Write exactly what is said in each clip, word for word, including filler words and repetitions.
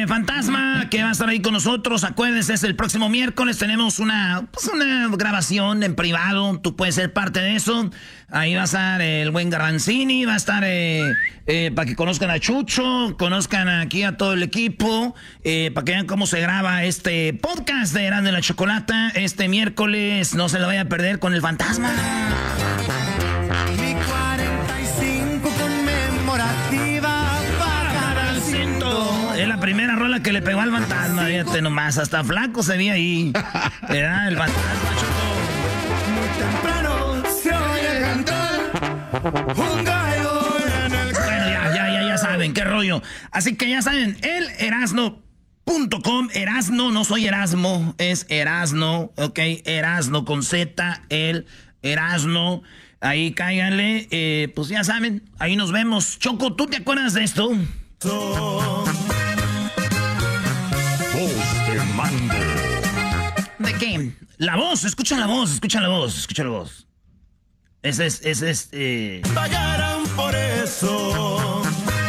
eh, Fantasma, que va a estar ahí con nosotros. Acuérdense, es el próximo miércoles. Tenemos una, pues una grabación en privado. Tú puedes ser parte de eso. Ahí va a estar el buen Garbanzini. Va a estar eh, eh, para que conozcan a Chucho, conozcan aquí a todo el equipo, eh, para que vean cómo se graba este podcast de Erasmo y la Chocolata. Este miércoles no se lo vaya a perder con el Fantasma. Mi cuarenta y cinco conmemorativa para al cinto. Es la primera rola que le pegó al Fantasma, fíjate nomás, hasta flaco se veía ahí. ¿Verdad? El Fantasma, Choco. Muy temprano se oye cantar un gallo en el... Bueno, ya, ya, ya, ya saben, qué rollo. Así que ya saben, el Erasno punto com, Erasno, no soy Erasmo, es Erasno, ok, Erasno con Z, el Erasno. Ahí cáiganle, eh, pues ya saben, ahí nos vemos. Choco, ¿tú te acuerdas de esto? Voz de mando. ¿De qué? La voz, escucha la voz, escucha la voz, escucha la voz. Ese es, ese es, eh... Pagarán por eso.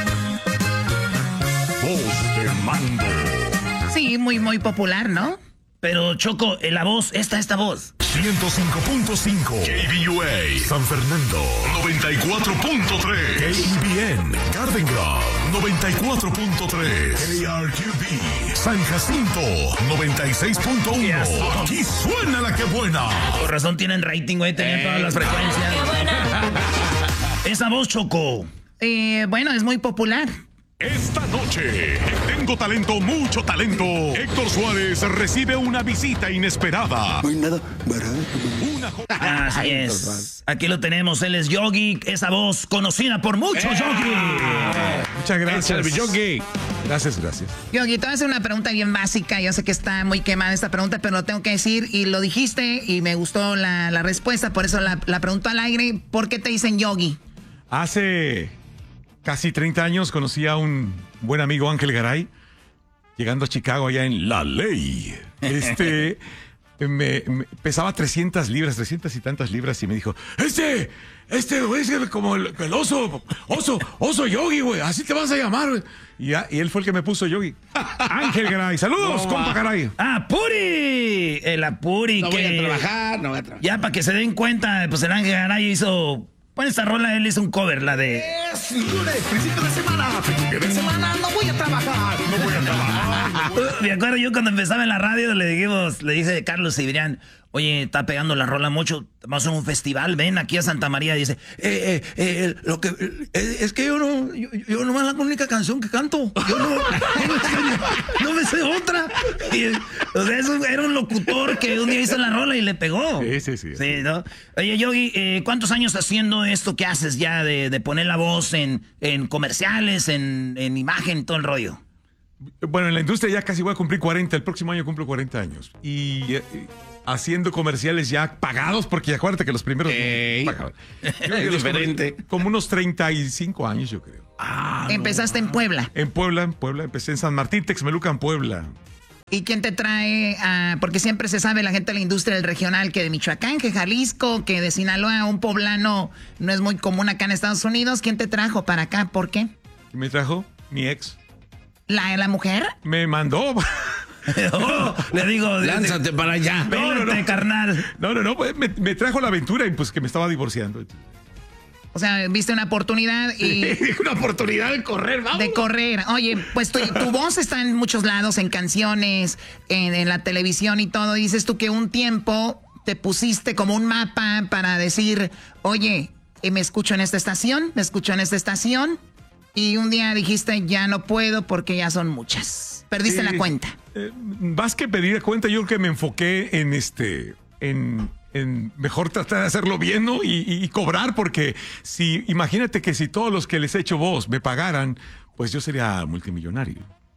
Voz de mando. Sí, muy, muy popular, ¿no? Pero, Choco, eh, la voz, esta, esta voz. ciento cinco punto cinco K B U A San Fernando, noventa y cuatro punto tres K E B N Garden Grove, noventa y cuatro punto tres K R Q B San Jacinto, noventa y seis punto uno. Yes. Aquí suena la que buena. Por razón tienen rating, güey, tenían todas las frecuencias. Esa voz, Choco. Eh, bueno, es muy popular. Esta noche, en Tengo Talento, Mucho Talento, Héctor Suárez recibe una visita inesperada. No hay nada barato. Una jo- Así es. Aquí lo tenemos, él es Yogi, esa voz conocida por muchos, Yogi. Muchas gracias. Yogi. Gracias, gracias. Yogi, te voy a hacer una pregunta bien básica. Yo sé que está muy quemada esta pregunta, pero lo tengo que decir. Y lo dijiste y me gustó la, la respuesta, por eso la, la pregunto al aire. ¿Por qué te dicen Yogi? Hace casi treinta años conocí a un buen amigo, Ángel Garay, llegando a Chicago allá en La Ley. Este, me, me pesaba trescientas libras, trescientas y tantas libras y me dijo, este, este, güey, es como el, el oso, oso, oso Yogi, güey, así te vas a llamar, güey. Y, ya, y él fue el que me puso Yogi. Ángel Garay, saludos, No, compa va. Garay. ¡Ah, Puri! El Apuri No que... voy a trabajar, no voy a trabajar. Ya para que se den cuenta, pues el Ángel Garay hizo... Bueno, esta rola él hizo un cover, la de... Es lunes, principio de semana, principio de semana, no voy a trabajar, no voy a trabajar. Me acuerdo yo cuando empezaba en la radio, le dijimos, le dije a Carlos Cibrián, oye, está pegando la rola mucho, vamos a un festival, ven aquí a Santa María. Dice, eh, eh, eh, lo que, eh, es que yo no, yo, yo nomás la única canción que canto, yo no, no, me, sé, no me sé otra. Y, o sea, eso era un locutor que un día hizo la rola y le pegó. Sí, sí, sí. Sí, ¿no? Oye, Yogi, eh, ¿cuántos años haciendo esto que haces ya de, de poner la voz en, en comerciales, en, en imagen, todo el rollo? Bueno, en la industria ya casi voy a cumplir cuarenta, el próximo año cumplo cuarenta años. Y eh, haciendo comerciales ya pagados, porque acuérdate que los primeros Ey. pagaban. Es diferente. Como unos treinta y cinco años, yo creo. Ah, Empezaste en Puebla. En Puebla, en Puebla, empecé en San Martín, Texmelucan, Puebla. ¿Y quién te trae? a- porque siempre se sabe la gente de la industria del regional que de Michoacán, que Jalisco, que de Sinaloa, un poblano no es muy común acá en Estados Unidos. ¿Quién te trajo para acá? ¿Por qué? ¿Y me trajo? Mi ex. ¿La, la mujer? Me mandó. Oh, le digo, Lánzate para allá. Pélate, No, no, no. carnal. No, no, no, pues, me, me trajo la aventura y pues que me estaba divorciando. O sea, viste una oportunidad y... Una oportunidad de correr, vamos. De correr. Oye, pues tu, tu voz está en muchos lados, en canciones, en, en la televisión y todo. Dices tú que un tiempo te pusiste como un mapa para decir, oye, eh, me escucho en esta estación, me escucho en esta estación. Y un día dijiste, ya no puedo porque ya son muchas. Perdiste Sí. la cuenta. Eh, más que pedir cuenta, yo creo que me enfoqué en este, en, en mejor tratar de hacerlo bien, ¿no? Y, y- y cobrar, porque si, imagínate que si todos los que les he hecho voz me pagaran, pues yo sería multimillonario.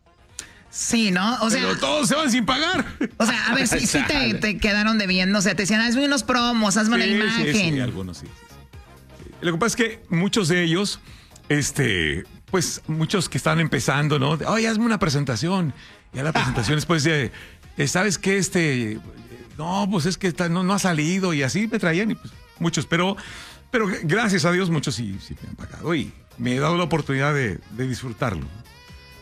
Sí, ¿no? O sea, Pero todos se van sin pagar. o sea a ver, si sí, te, te quedaron debiendo. O sea, te decían, hazme unos promos, hazme una Sí, imagen. Sí, sí, algunos sí, sí, sí. Lo que pasa es que muchos de ellos, este, pues muchos que están empezando, ¿no? Oye, hazme una presentación. Y a la presentación después de, eh, ¿sabes qué? Este, no, pues es que está- no, no ha salido y así me traían y pues muchos, pero, pero gracias a Dios muchos sí, sí me han pagado y me he dado la oportunidad de, de disfrutarlo.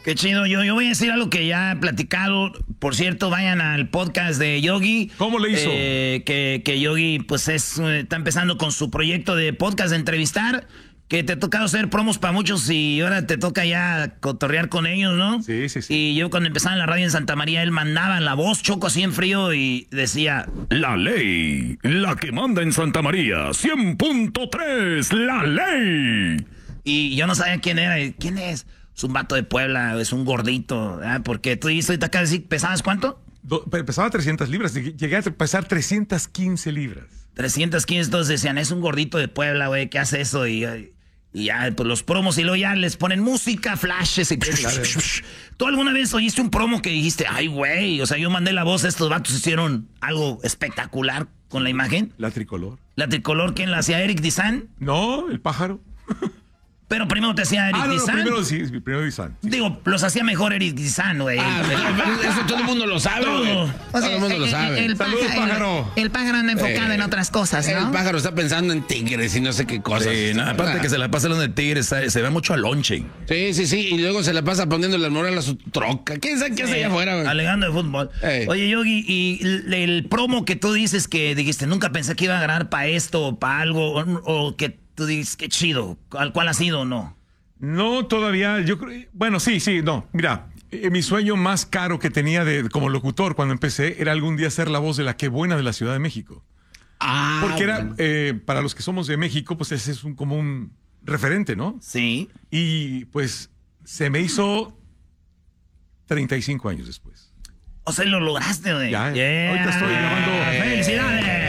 Qué chido. Yo, yo voy a decir algo que ya he platicado. Por cierto, vayan al podcast de Yogi. ¿Cómo le hizo? Eh, que, que Yogi, pues, es, está empezando con su proyecto de podcast de entrevistar. Que te ha tocado hacer promos para muchos y ahora te toca ya cotorrear con ellos, ¿no? Sí, sí, sí. Y yo cuando empezaba en la radio en Santa María, él mandaba la voz, Choco, así en frío y decía... La ley, la que manda en Santa María, cien punto tres, la ley. Y yo no sabía quién era. ¿Quién es? Es un vato de Puebla, es un gordito. ¿eh? Porque tú dices ahorita acá decir, ¿pesabas cuánto? Do, pesaba trescientas libras, llegué a pesar trescientas quince libras. trescientas quince, entonces decían, es un gordito de Puebla, güey, ¿qué hace eso? Y, y ya, pues los promos, y luego ya les ponen música, flashes y... ¿Tú alguna vez oíste un promo que dijiste, ay, güey, o sea, yo mandé la voz, estos vatos hicieron algo espectacular con la imagen? La tricolor. ¿La tricolor quién la hacía? ¿Eric Dizan? No, el pájaro. Pero primero te hacía Eric ah, no, Dizan. No, primero sí, primero Dizan. Sí. Digo, los hacía mejor Eric Dizan, güey. Ah, eso todo el mundo lo sabe, güey. Todo. O sea, todo el mundo lo sabe. El, el, Saludos, pájaro, pájaro. El, el pájaro anda enfocado eh, en otras cosas, ¿no? El pájaro está pensando en tigres y no sé qué cosas. Sí, nada, aparte que se la pasa hablando de tigres, se ve mucho a lonche. Sí, sí, sí, y luego se la pasa poniéndole el moral a su troca. ¿Quién sabe qué hace allá afuera, güey? Alegando de fútbol. Hey. Oye, Yogi, y el, el promo que tú dices que dijiste, nunca pensé que iba a ganar para esto o para algo, o, o que tú dices, qué chido, ¿cuál, cuál ha sido o no? No, todavía, yo creo, bueno, sí, sí, no, mira, eh, mi sueño más caro que tenía de, como locutor cuando empecé era algún día ser la voz de la Qué Buena de la Ciudad de México. Ah, porque era, bueno. eh, para los que somos de México, pues ese es un, como un referente, ¿no? Sí. Y pues se me hizo treinta y cinco años después. O sea, lo lograste, güey. Ya, yeah. ahorita estoy grabando. ¡Felicidades!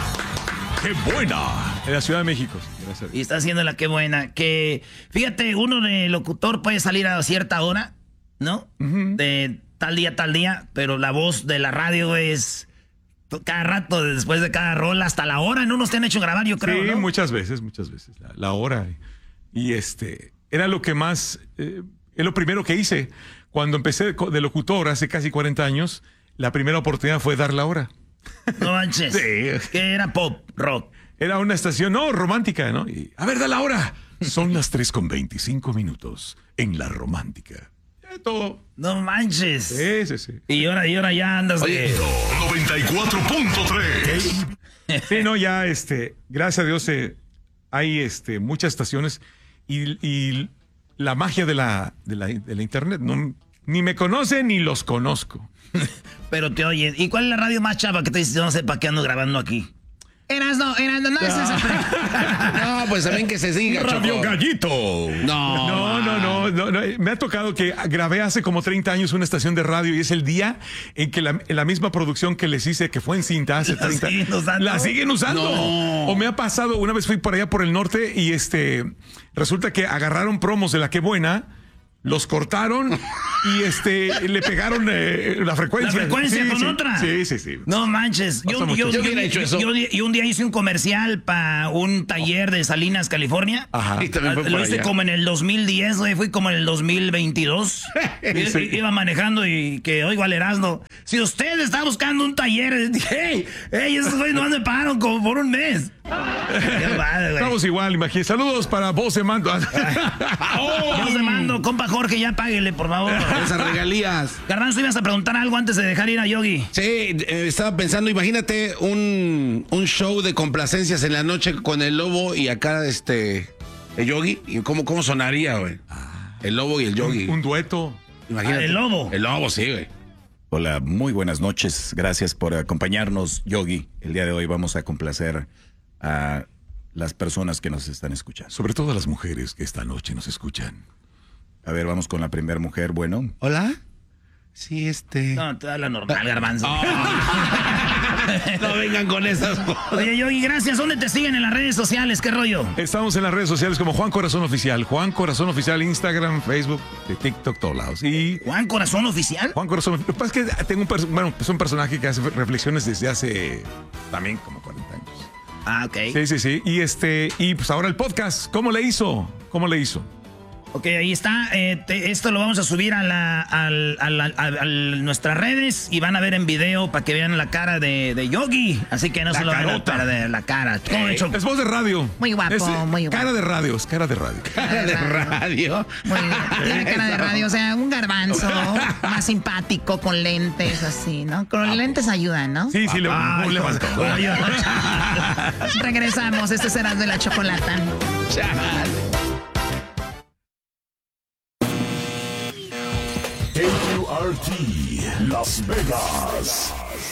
¡Qué buena! En la Ciudad de México. Gracias. Y está haciendo la Qué Buena. Que, fíjate, uno de locutor puede salir a cierta hora, ¿no? Uh-huh. De tal día, tal día, pero la voz de la radio es cada rato, después de cada rola, hasta la hora. En unos te han hecho grabar, yo creo, Sí, ¿no? muchas veces, muchas veces. La, la hora. Y este, era lo que más, eh, es lo primero que hice. Cuando empecé de locutor hace casi cuarenta años, la primera oportunidad fue dar la hora. No manches. Sí. Que era pop, rock. Era una estación, no, romántica, ¿no? Y, a ver, da la hora. Son las tres con veinticinco minutos en la romántica. Eh, todo. No manches. Sí, sí, sí. Y ahora, y ahora ya andas de... noventa y cuatro punto tres. Sí, no, ya, este, gracias a Dios, eh, hay este, muchas estaciones y, y la magia de la, de la, de la internet, no, ni me conocen ni los conozco. Pero te oyen. ¿Y cuál es la radio más chava que te dice, yo no sé para qué ando grabando aquí? Erasno, Erasno, no, no es esa. No, pues también que se siga, Radio Choco. Gallito. No, No, no, no, no, no. Me ha tocado que grabé hace como treinta años una estación de radio y es el día en que la, en la misma producción que les hice, que fue en cinta hace ¿La treinta siguen usando? la siguen usando. No. O me ha pasado, una vez fui por allá por el norte y este resulta que agarraron promos de la Qué Buena, los cortaron y este le pegaron eh, la frecuencia. ¿La frecuencia Sí, con sí. otra? Sí, sí, sí. No manches. Yo, Pasa yo, mucho. yo, Yo hubiera hecho eso. yo- yo un día hice un comercial para un taller de Salinas, California. Ajá. Y también fue Lo por hice allá. como en el dos mil diez, güey. Fui como en el dos mil veintidós. I- Sí. Iba manejando y que, oigo al Erasmo, si usted está buscando un taller, dije, hey, hey, esos güeyes no me pagaron como por un mes. Qué padre, güey. Estamos igual, imagínate. Saludos para vos, de mando. Yo te mando, compa Jorge, ya páguele, por favor. Esas regalías. Garbanzo, ibas a preguntar algo antes de dejar ir a Yogi. Sí, eh, estaba pensando, imagínate un, un show de complacencias en la noche con el Lobo y acá este el Yogi. ¿Y cómo, cómo sonaría, güey? El Lobo y el Yogi. Un, un dueto. Imagínate. Ah, el Lobo. El Lobo, sí, güey. Hola, muy buenas noches. Gracias por acompañarnos, Yogi. El día de hoy vamos a complacer a las personas que nos están escuchando. Sobre todo a las mujeres que esta noche nos escuchan. A ver, vamos con la primera mujer. Bueno, ¿Hola? Sí, este... No, te da la normal, Garbanzo. No vengan con esas cosas. Oye, Yogi, gracias. ¿Dónde te siguen en las redes sociales? ¿Qué rollo? Estamos en las redes sociales como Juan Corazón Oficial. Juan Corazón Oficial, Instagram, Facebook, de TikTok, todos lados. Y ¿Juan Corazón Oficial? Juan Corazón. Lo que pasa es que tengo un, perso- bueno, es un personaje que hace reflexiones desde hace también como cuarenta años. Ah, ok. Sí, sí, sí. Y este, y pues ahora el podcast. ¿Cómo le hizo? ¿Cómo le hizo? Ok, ahí está. Eh, te, esto lo vamos a subir a, la, a, la, a, la, a, la, a nuestras redes y van a ver en video para que vean la cara de, de Yogi. Así que no La se lo van a carota. perder, la cara. ¿Cómo he hecho? Es voz de radio. Muy guapo, Es, eh, muy guapo. Cara de radio, es cara de radio. Cara de radio. Muy bien. Tiene cara de radio, o sea, un garbanzo más simpático con lentes así, ¿no? Con lentes ayudan, ¿no? Sí, sí, le, Ay, le con todo. Regresamos, este será de la chocolata. K Q R T, Las Vegas.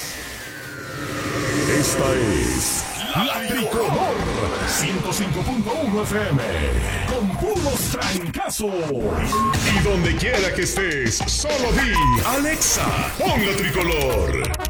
Esta es La Tricolor, ciento cinco punto uno F M, con puros trancazos. Y donde quiera que estés, solo di, Alexa, pon La Tricolor.